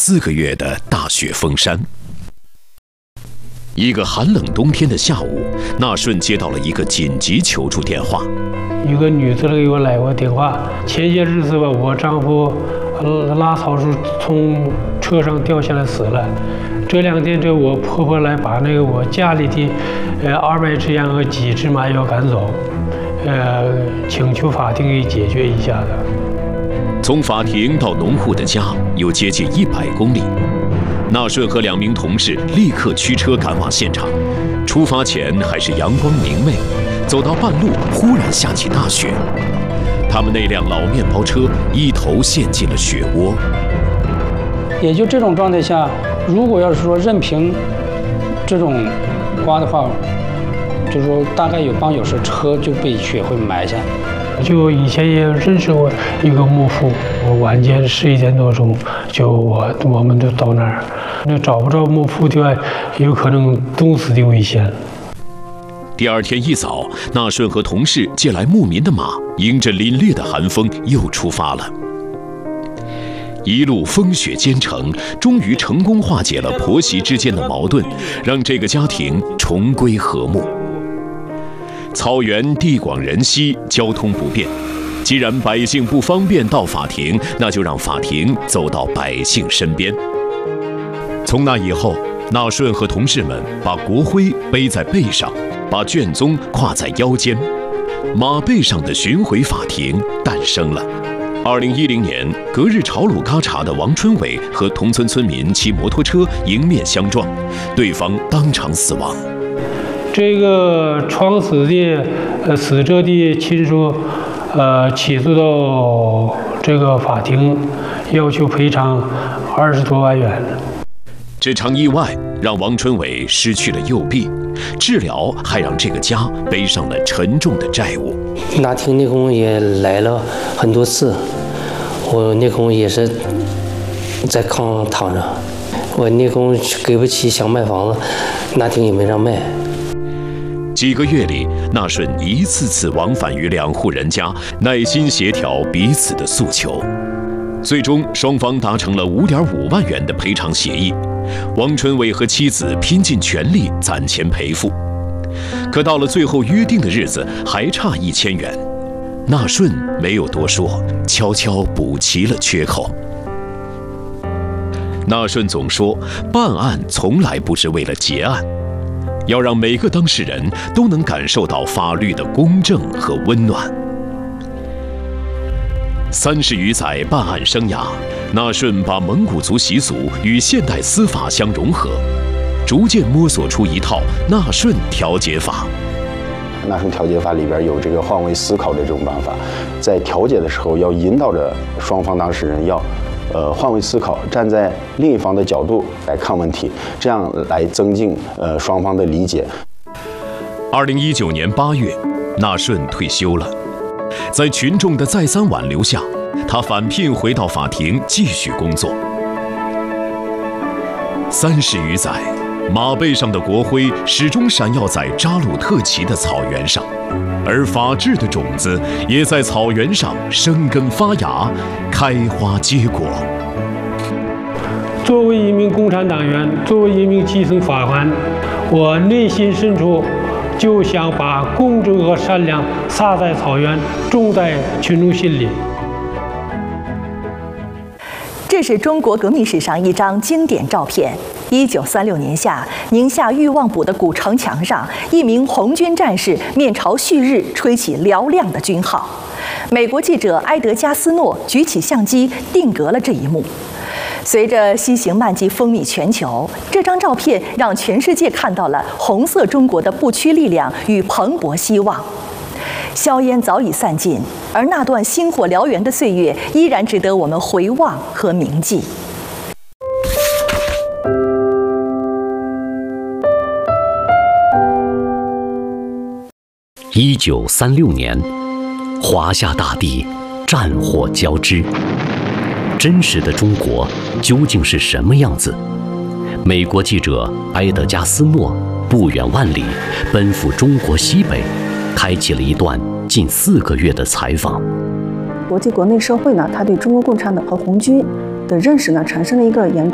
4个月的大雪封山。一个寒冷冬天的下午，纳顺接到了一个紧急求助电话。 有个女子给我来过电话，前些日子吧，我丈夫拉草时从车上掉下来死了。这2天我婆婆来把那个我家里的200只羊和几只马要赶走，请求法庭给解决一下的。 从法庭到农户的家有接近100公里。纳顺和2名同事立刻驱车赶往现场。出发前还是阳光明媚，走到半路忽然下起大雪，他们那辆老面包车一头陷进了雪窝。 也就这种状态下，如果要是说任凭这种刮的话，就是说大概有时车就被雪会埋下。 就以前也认识过一个牧夫，我晚间11点多钟，我们就到那儿，那找不着牧夫的话，有可能冻死的危险。 第2天一早，纳顺和同事借来牧民的马，迎着凛冽的寒风又出发了。一路风雪兼程，终于成功化解了婆媳之间的矛盾，让这个家庭重归和睦。草原地广人稀，交通不便。既然百姓不方便到法庭，那就让法庭走到百姓身边。从那以后，纳顺和同事们把国徽背在背上，把卷宗挎在腰间，马背上的巡回法庭诞生了。2010年，隔日炒卤嘎茶的王春伟和同村村民骑摩托车迎面相撞，对方当场死亡。 这个闯死的死者的亲属，起诉到这个法庭，要求赔偿20多万元。 这场意外让王春伟失去了右臂，治疗还让这个家背上了沉重的债务。 那天内功也来了很多次，我内功也是在炕上躺着，我内功给不起，想卖房子，那天也没让卖。 几个月里，纳顺一次次往返于2户人家，耐心协调彼此的诉求。最终，双方达成了5.5万元的赔偿协议。王春伟和妻子拼尽全力攒钱赔付，可到了最后约定的日子，还差1000元。纳顺没有多说，悄悄补齐了缺口。纳顺总说，办案从来不是为了结案，要让每个当事人都能感受到法律的公正和温暖。30余载办案生涯，纳顺把蒙古族习俗与现代司法相融合，逐渐摸索出一套纳顺调解法。 纳顺调解法里边有这个换位思考的这种办法，在调解的时候要引导着双方当事人要换位思考，站在另一方的角度来看问题，这样来增进双方的理解。 2019年8月，纳顺退休了。在群众的再三挽留下，他返聘回到法庭继续工作。30余载，马背上的国徽始终闪耀在扎鲁特旗的草原上，而法治的种子也在草原上生根发芽，开花结果。 作为一名共产党员，作为一名基层法官，我内心深处就想把公正和善良撒在草原，种在群众心里。 这是中国革命史上一张经典照片。1936年夏，宁夏裕望堡的古城墙上，一名红军战士面朝旭日，吹起嘹亮的军号。美国记者埃德加斯诺举起相机，定格了这一幕。随着西行漫记风靡全球，这张照片让全世界看到了红色中国的不屈力量与蓬勃希望。硝烟早已散尽，而那段星火燎原的岁月依然值得我们回望和铭记。 1936年，华夏大地战火交织。真实的中国究竟是什么样子？美国记者埃德加斯诺不远万里奔赴中国西北，开启了一段近4个月的采访。 国际国内社会呢，它对中国共产党和红军的认识呢，产生了一个严重